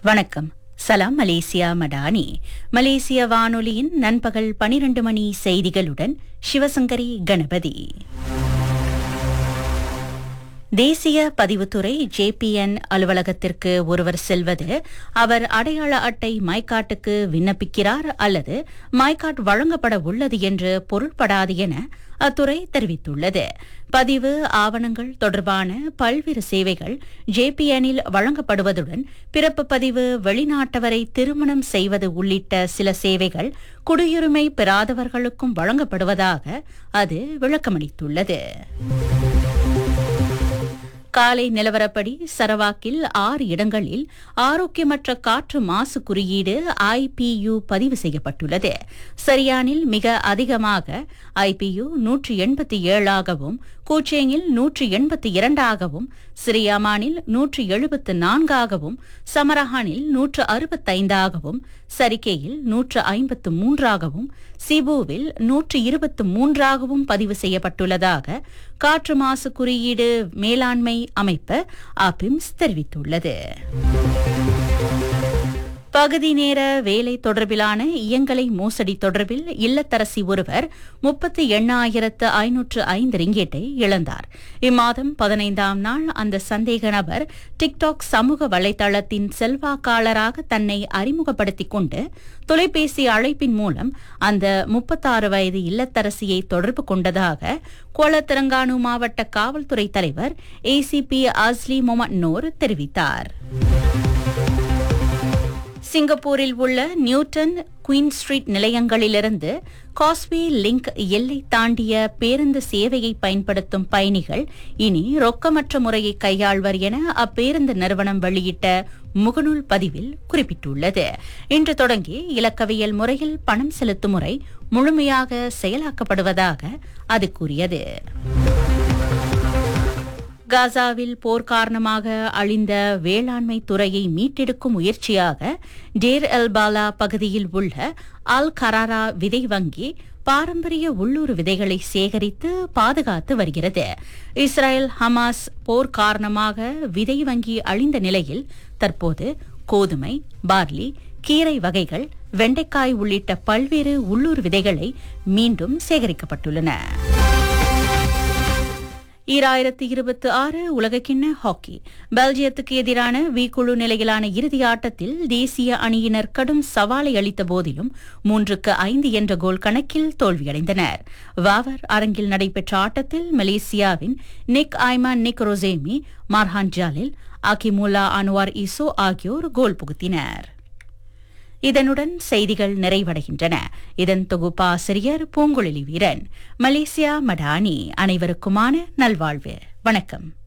வணக்கம். சலாம் மலேசியா மடானி. மலேசிய வானொலியின் நண்பகல் 12 மணி செய்திகளுடன் சிவசங்கரி கணபதி. தேசிய பதிவுத்துறை JPN அலுவலகத்திற்கு ஒருவர் செல்வது அவர் அடையாள அட்டை மைகாட்டுக்கு விண்ணப்பிக்கிறார் அல்லது மைகாட் வழங்கப்பட உள்ளது என்று பொருள்படாது என அத்துறை தெரிவித்துள்ளது. பதிவு ஆவணங்கள் தொடர்பான பல்வேறு சேவைகள் JPNில் வழங்கப்படுவதுடன் பிறப்பு பதிவு, வெளிநாட்டவரை திருமணம் செய்வது உள்ளிட்ட சில சேவைகள் குடியுரிமை பெறாதவர்களுக்கும் வழங்கப்படுவதாக அது விளக்கமளித்துள்ளது. காலை நிலவரப்படி சரவாக்கில் 6 இடங்களில் ஆரோக்கியமற்ற காற்று மாசு குறியீடு IPU பதிவு செய்யப்பட்டுள்ளது. சரியானில் மிக அதிகமாக IPU 187 ஆகவும், கூச்சேங்கில் 182 ஆகவும், சிரியாமானில் 174 ஆகவும், சமரஹானில் 165 ஆகவும், சரிகேயில் 153 ஆகவும், சிபுவில் 123 ஆகவும் பதிவு செய்யப்பட்டுள்ளதாக காற்று மாசு குறியீடு மேலாண்மை அமைப்பு APIMS தெரிவித்துள்ளது. பகுதி நேர வேலை தொடர்பிலான இயங்கலை மோசடி தொடர்பில் இல்லத்தரசி ஒருவர் 38,505 ரிங்கெட்டை இழந்தார். இம்மாதம் 15ஆம் நாள் அந்த சந்தேக நபர் டிக்டாக் சமூக வலைதளத்தின் செல்வாக்காளராக தன்னை அறிமுகப்படுத்திக் கொண்டு தொலைபேசி அழைப்பின் மூலம் அந்த 36 வயது இல்லத்தரசியை தொடர்பு கொண்டதாக கோலத்திரங்கானு மாவட்ட காவல்துறை தலைவர் ACP அஸ்லி மொமட் நூர் தெரிவித்தார். சிங்கப்பூரில் உள்ள Newton, queen street நிலையங்களிலிருந்து causeway link எல்லை தாண்டிய பேருந்து சேவையை பயன்படுத்தும் பயணிகள் இனி ரொக்கமற்ற முறையை கையாள்வர் என அப்பேருந்து நிறுவனம் வெளியிட்ட முகநூல் பதிவில் குறிப்பிட்டுள்ளது. இன்று தொடங்கி இலக்கவியல் முறையில் பணம் செலுத்தும் முறை முழுமையாக செயலாக்கப்படுவதாக அது கூறியது. காசாவில் போர் காரணமாக அழிந்த வேளாண்மை துறையை மீட்டெடுக்கும் முயற்சியாக டேர் எல் பாலா பகுதியில் உள்ள அல் கராரா விதை வங்கி பாரம்பரிய உள்ளூர் விதைகளை சேகரித்து பாதுகாத்து வருகிறது. இஸ்ரேல் ஹமாஸ் போர் காரணமாக விதை வங்கி அழிந்த நிலையில் தற்போது கோதுமை, பார்லி, கீரை வகைகள், வெண்டைக்காய் உள்ளிட்ட பல்வேறு உள்ளூர் விதைகளை மீண்டும் சேகரிக்கப்பட்டுள்ளன. 2026 உலகக்கிண்ண ஹாக்கி பெல்ஜியத்துக்கு எதிரான வி குழு நிலையிலான இறுதி ஆட்டத்தில் தேசிய அணியினர் கடும் சவாலை அளித்த போதிலும் 3-5 என்ற கோல் கணக்கில் தோல்வியடைந்தனர். வாவர் அரங்கில் நடைபெற்ற ஆட்டத்தில் மலேசியாவின் நிக் ஐமான் நிக் ரொசேமி, மார்ஹான் ஜாலில், அகிமுல்லா அன்வார் இசோ ஆகியோர் கோல் புகுத்தினர். இதனுடன் செய்திகள் நிறைவடைகின்றன. இதன் தொகுப்பாசிரியர் பூங்குழலி வீரன். மலேசியா மடானி. அனைவருக்குமான நல்வாழ்வு. வணக்கம்.